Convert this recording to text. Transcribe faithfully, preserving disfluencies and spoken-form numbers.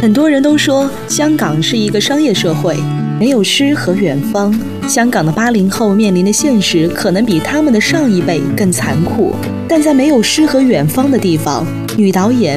很多人都说香港是一个商业社会，没有诗和远方。香港的八零后面临的现实可能比他们的上一辈更残酷，但在没有诗和远方的地方，女导演